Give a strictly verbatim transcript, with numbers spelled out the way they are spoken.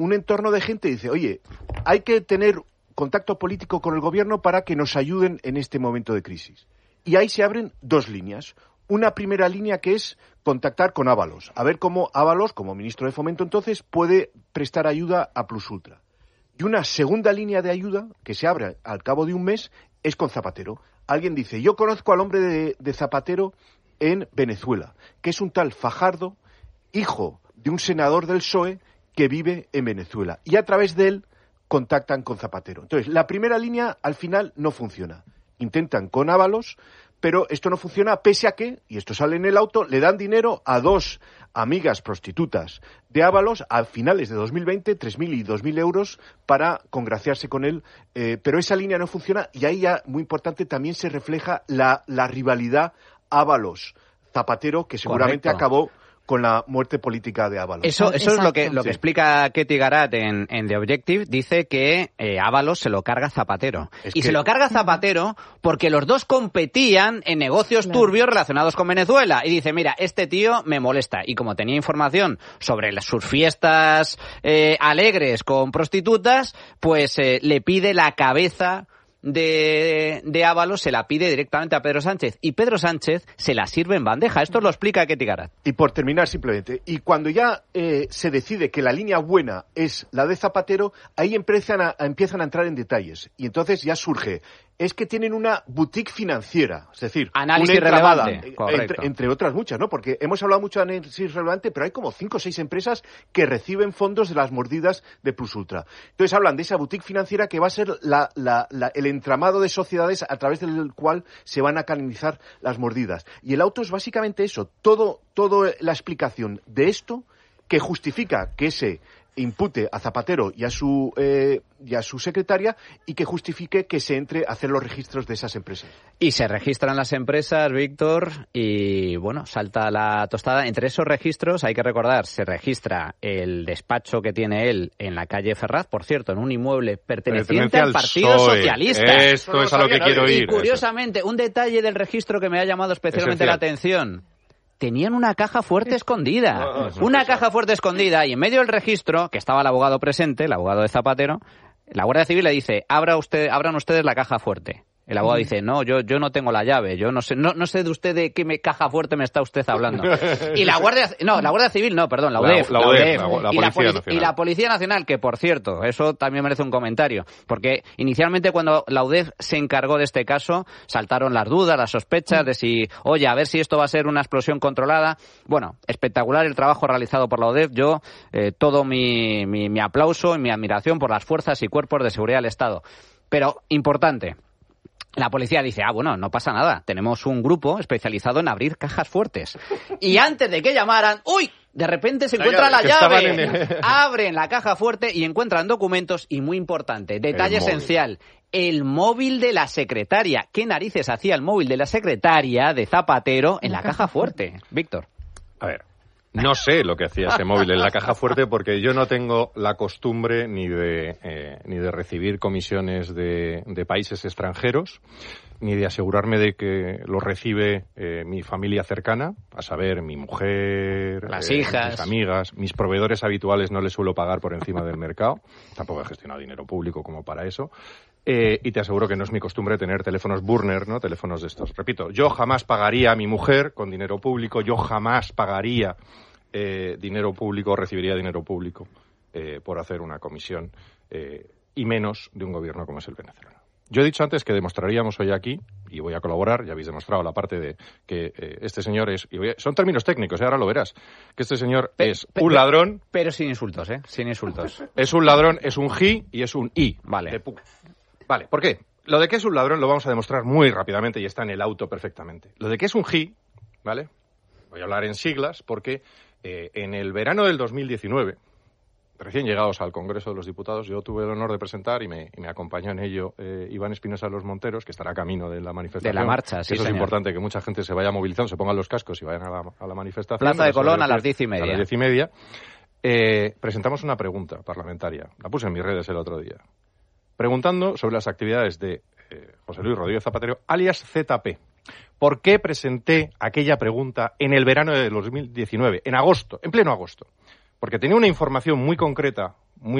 un entorno de gente que dice, oye, hay que tener contacto político con el gobierno para que nos ayuden en este momento de crisis. Y ahí se abren dos líneas. Una primera línea que es contactar con Ábalos, a ver cómo Ábalos, como ministro de Fomento entonces, puede prestar ayuda a Plus Ultra. Y una segunda línea de ayuda, que se abre al cabo de un mes, es con Zapatero. Alguien dice, yo conozco al hombre de, de Zapatero en Venezuela, que es un tal Fajardo, hijo de un senador del P S O E, que vive en Venezuela. Y a través de él contactan con Zapatero. Entonces, la primera línea al final no funciona. Intentan con Ábalos, pero esto no funciona pese a que, y esto sale en el auto, le dan dinero a dos amigas prostitutas de Ábalos a finales de dos mil veinte, tres mil y dos mil euros para congraciarse con él, eh, pero esa línea no funciona y ahí ya, muy importante, también se refleja la, la rivalidad Ábalos-Zapatero, que seguramente Correcto. acabó con la muerte política de Ábalos. Eso, eso es lo que, lo que sí. explica Ketty Garat en, en The Objective. Dice que eh, Ábalos se lo carga Zapatero. Es y que... se lo carga Zapatero porque los dos competían en negocios claro. turbios relacionados con Venezuela. Y dice, mira, este tío me molesta. Y como tenía información sobre las, sus fiestas eh, alegres con prostitutas, pues eh, le pide la cabeza de, de Ábalos, se la pide directamente a Pedro Sánchez y Pedro Sánchez se la sirve en bandeja. Esto lo explica Ketty Garat. Y por terminar simplemente, y cuando ya eh, se decide que la línea buena es la de Zapatero, ahí empiezan a, empiezan a entrar en detalles y entonces ya surge, es que tienen una boutique financiera, es decir, análisis una entramada, relevante, entre, entre otras muchas, ¿no? Porque hemos hablado mucho de análisis relevante, pero hay como cinco o seis empresas que reciben fondos de las mordidas de Plus Ultra. Entonces hablan de esa boutique financiera que va a ser la, la, la, el entramado de sociedades a través del cual se van a canalizar las mordidas. Y el auto es básicamente eso, todo, todo la explicación de esto que justifica que ese impute a Zapatero y a su eh, y a su secretaria y que justifique que se entre a hacer los registros de esas empresas. Y se registran las empresas, Víctor, y bueno, salta la tostada. Entre esos registros, hay que recordar, se registra el despacho que tiene él en la calle Ferraz, por cierto, en un inmueble perteneciente al, al Partido P S O E. Socialista. Esto no es a lo que quiero ir. Y curiosamente, un detalle del registro que me ha llamado especialmente Esencial. la atención. Tenían una caja fuerte escondida, no, no, una no, caja fuerte escondida, y en medio del registro, que estaba el abogado presente, el abogado de Zapatero, la Guardia Civil le dice, abra usted, abran ustedes la caja fuerte. El abogado mm. dice, no, yo yo no tengo la llave, yo no sé no, no sé de usted de qué me, caja fuerte me está usted hablando. Y la Guardia, no, la Guardia Civil no, perdón, la U D E F. La, la, la U D E F, U D E F. la, la y, Policía la poli- Nacional. y la Policía Nacional, que por cierto, eso también merece un comentario, porque inicialmente cuando la U D E F se encargó de este caso, saltaron las dudas, las sospechas de si, oye, a ver si esto va a ser una explosión controlada. Bueno, espectacular el trabajo realizado por la U D E F. Yo, eh, todo mi, mi, mi aplauso y mi admiración por las fuerzas y cuerpos de seguridad del Estado. Pero, importante, la policía dice, ah, bueno, no pasa nada, tenemos un grupo especializado en abrir cajas fuertes. Y antes de que llamaran, ¡uy!, de repente se encuentra la llave, la llave. El... abren la caja fuerte y encuentran documentos y, muy importante, detalle el esencial, el móvil de la secretaria. ¿Qué narices hacía el móvil de la secretaria de Zapatero en la caja fuerte? Víctor. A ver, no sé lo que hacía ese móvil en la caja fuerte porque yo no tengo la costumbre ni de eh, ni de recibir comisiones de, de países extranjeros, ni de asegurarme de que lo recibe eh, mi familia cercana, a saber, mi mujer, las eh, hijas, mis amigas, mis proveedores habituales no les suelo pagar por encima del mercado, tampoco he gestionado dinero público como para eso. Eh, y te aseguro que no es mi costumbre tener teléfonos burner, ¿no? Teléfonos de estos. Repito, yo jamás pagaría a mi mujer con dinero público, yo jamás pagaría eh, dinero público, recibiría dinero público eh, por hacer una comisión, eh, y menos de un gobierno como es el venezolano. Yo he dicho antes que demostraríamos hoy aquí, y voy a colaborar, ya habéis demostrado la parte de que eh, este señor es, y voy a, son términos técnicos, ¿eh? Ahora lo verás, que este señor pe, es pe, un ladrón. Pe, pero sin insultos, ¿eh? Sin insultos. Es un ladrón, es un ji y es un i. Vale. De Vale, ¿por qué? Lo de que es un ladrón lo vamos a demostrar muy rápidamente y está en el auto perfectamente. Lo de que es un ji, ¿vale? Voy a hablar en siglas porque eh, en el verano del dos mil diecinueve, recién llegados al Congreso de los Diputados, yo tuve el honor de presentar y me, y me acompañó en ello eh, Iván Espinosa de los Monteros, que estará camino de la manifestación. De la marcha, sí, Eso señor. Es importante, que mucha gente se vaya movilizando, se pongan los cascos y vayan a la, a la manifestación. Plaza de Colón a las diez y media. A las diez y media. Eh, presentamos una pregunta parlamentaria. La puse en mis redes el otro día. Preguntando sobre las actividades de eh, José Luis Rodríguez Zapatero, alias Z P. ¿Por qué presenté aquella pregunta en el verano de dos mil diecinueve, en agosto, en pleno agosto? porque tenía una información muy concreta, muy